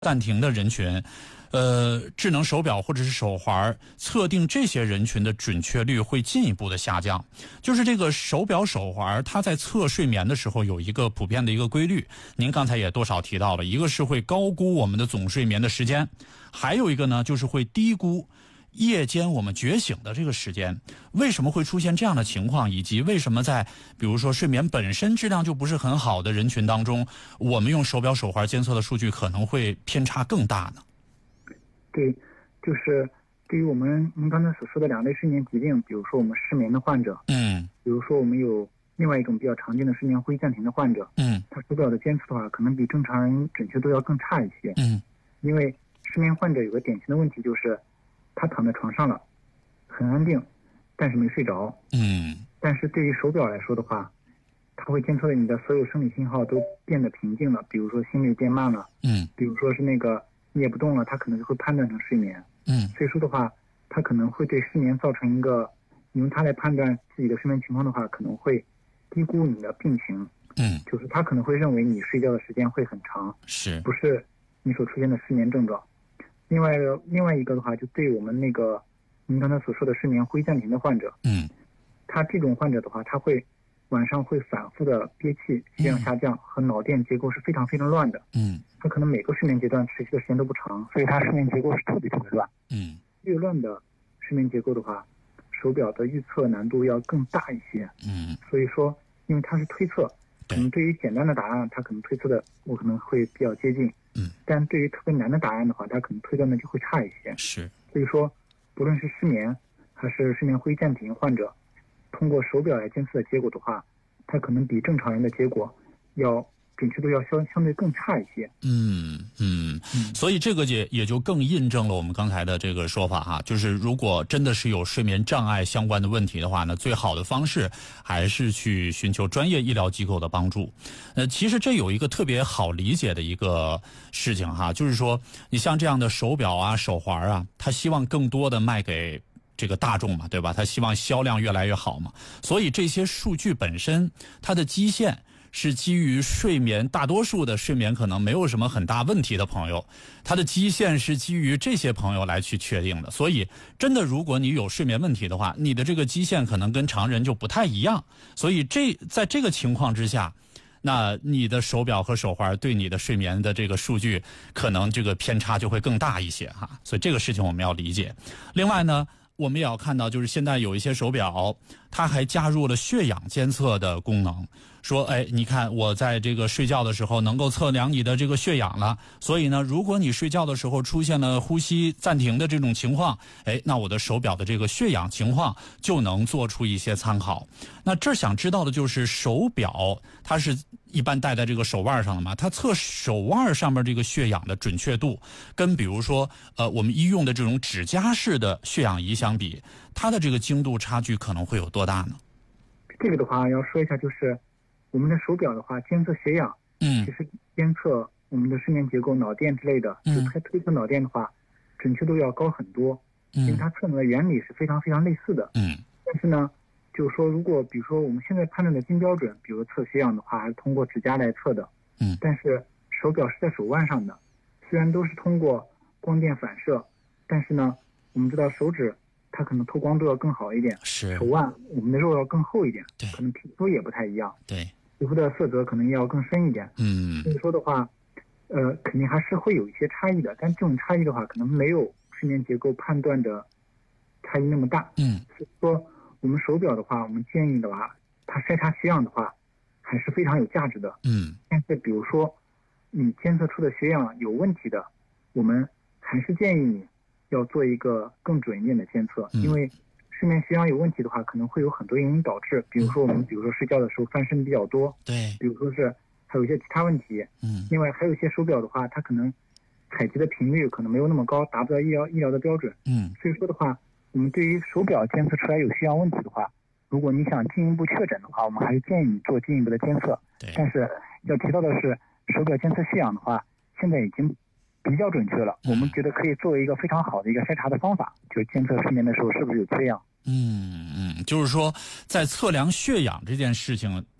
暂停的人群，智能手表或者是手环测定这些人群的准确率会进一步的下降。就是这个手表手环它在测睡眠的时候有一个普遍的一个规律，您刚才也多少提到了，一个是会高估我们的总睡眠的时间，还有一个呢就是会低估夜间我们觉醒的这个时间。为什么会出现这样的情况，以及为什么在比如说睡眠本身质量就不是很好的人群当中，我们用手表手环监测的数据可能会偏差更大呢？ 对，就是对于您刚才所说的两类睡眠疾病，比如说我们失眠的患者，比如说我们有另外一种比较常见的睡眠呼吸暂停的患者，他手表的监测的话，可能比正常人准确度要更差一些。因为失眠患者有个典型的问题就是，他躺在床上了，很安定，但是没睡着。但是对于手表来说的话，它会监测你的所有生理信号都变得平静了，比如说心率变慢了，比如说是你也不动了，它可能就会判断成睡眠。所以说的话，它可能会对失眠造成一个，你用它来判断自己的睡眠情况的话，可能会低估你的病情。就是他可能会认为你睡觉的时间会很长，不是你所出现的失眠症状。另外一个的话，就对我们您刚才所说的睡眠呼吸暂停的患者，他这种患者的话，他会晚上会反复的憋气、血氧下降和脑电结构是非常非常乱的。他可能每个睡眠阶段持续的时间都不长，所以他睡眠结构是特别特别乱。越乱的睡眠结构的话，手表的预测难度要更大一些。所以说，因为它是推测，可能对于简单的答案，它可能推测的我可能会比较接近。但对于特别难的答案的话，它可能推断的就会差一些。所以说，不论是失眠还是睡眠呼吸暂停患者，通过手表来监测的结果的话，它可能比正常人的结果要准确度要相对更差一些。 所以这个也就更印证了我们刚才的这个说法哈，就是如果真的是有睡眠障碍相关的问题的话呢，最好的方式还是去寻求专业医疗机构的帮助。其实这有一个特别好理解的一个事情哈，就是说你像这样的手表啊、手环啊，他希望更多的卖给这个大众嘛，对吧？他希望销量越来越好嘛，所以这些数据本身它的基线是基于睡眠，大多数的睡眠可能没有什么很大问题的朋友，它的基线是基于这些朋友来去确定的。所以真的如果你有睡眠问题的话，你的这个基线可能跟常人就不太一样。所以在这个情况之下，那你的手表和手环对你的睡眠的这个数据可能这个偏差就会更大一些哈。所以这个事情我们要理解。另外呢，我们也要看到，就是现在有一些手表它还加入了血氧监测的功能，说你看我在这个睡觉的时候能够测量你的这个血氧了，所以呢如果你睡觉的时候出现了呼吸暂停的这种情况，那我的手表的这个血氧情况就能做出一些参考。那这想知道的就是手表它是一般戴在这个手腕上的嘛，它测手腕上面这个血氧的准确度跟比如说我们医用的这种指甲式的血氧仪相比，它的这个精度差距可能会有多大呢？ 这个的话要说一下，就是我们的手表的话，监测血氧，其实监测我们的睡眠结构、脑电之类的，就推测脑电的话，准确度要高很多，因为它测量的原理是非常非常类似的。但是呢，就是说，如果比如说我们现在判断的金标准，比如测血氧的话，还是通过指甲来测的。但是手表是在手腕上的，虽然都是通过光电反射，但是呢，我们知道手指它可能透光度要更好一点，手腕我们的肉要更厚一点，可能皮肤也不太一样，皮肤的色泽可能也要更深一点。所以说的话，肯定还是会有一些差异的，但这种差异的话，可能没有睡眠结构判断的差异那么大。所以说我们手表的话，我们建议的话，它筛查血氧的话，还是非常有价值的。但是比如说你监测出的血氧有问题的，我们还是建议你要做一个更准一点的监测，因为睡眠血氧有问题的话，可能会有很多原因导致，比如说睡觉的时候翻身比较多，比如说是还有一些其他问题。另外还有一些手表的话，它可能采集的频率可能没有那么高，达不到医疗的标准。所以说的话，我们对于手表监测出来有血氧问题的话，如果你想进一步确诊的话，我们还是建议你做进一步的监测。但是要提到的是，手表监测血氧的话，现在已经比较准确了，我们觉得可以作为一个非常好的一个筛查的方法，就监测睡眠的时候是不是有缺氧。 就是说在测量血氧这件事情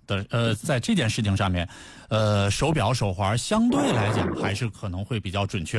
的在这件事情上面，手表手环相对来讲还是可能会比较准确。